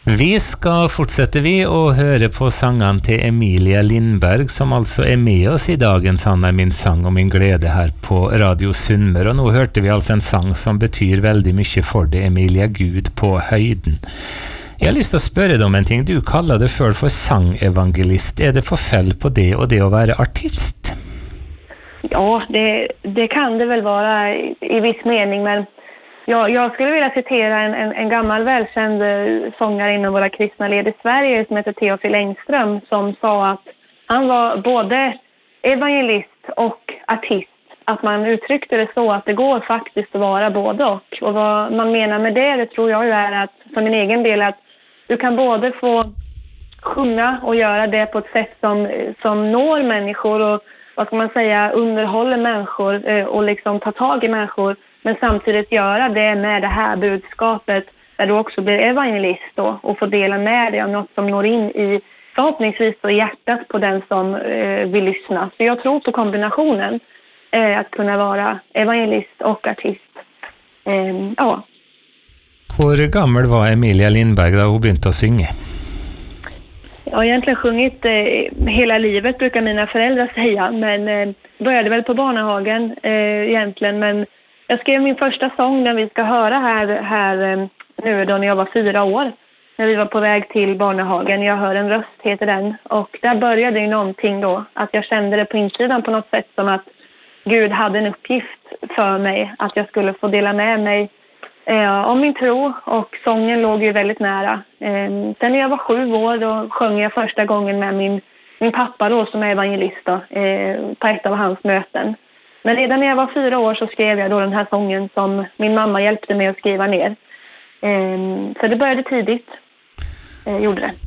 Vi ska fortsätta och höra på sången till Emilia Lindberg som alltså är med oss i dagens Han är min sang och min glädje här på Radio Sunnmøre. Och nu hörte vi alltså en sång som betyder väldigt mycket för dig, Emilia, Gud på höjden. Jag har lust att spöra dig om en ting. Du kallar dig för sangevangelist. Är det för fel på det och det att vara artist? Ja, det kan det väl vara i viss mening, men jag skulle vilja citera en gammal välkänd sångare inom våra kristna led i Sverige som heter Theofil Engström, som sa att han var både evangelist och artist. Att man uttryckte det så att det går faktiskt att vara både och. Och vad man menar med det tror jag är att, för min egen del, att du kan både få sjunga och göra det på ett sätt som når människor och, vad ska man säga, underhåller människor och liksom tar tag i människor, men samtidigt göra det med det här budskapet där du också blir evangelist då, och får dela med dig av något som når in i, förhoppningsvis då, hjärtat på den som vill lyssna. Så jag tror på kombinationen att kunna vara evangelist och artist. Ja. Hur gammal var Emilia Lindberg då hon började att synga? Jag har egentligen sjungit hela livet, brukar mina föräldrar säga, men började väl på barnahagen egentligen. Men jag skrev min första sång när vi ska höra här nu då, när jag var 4 år. När vi var på väg till barnahagen. Jag hör en röst, heter den. Och där började ju någonting då. Att jag kände det på insidan på något sätt som att Gud hade en uppgift för mig. Att jag skulle få dela med mig om min tro, och sången låg ju väldigt nära. Sen när jag var 7 år då sjöng jag första gången med min pappa då, som är evangelist då, på ett av hans möten. Men redan när jag var 4 år så skrev jag då den här sången som min mamma hjälpte mig att skriva ner. Så det började tidigt, gjorde det.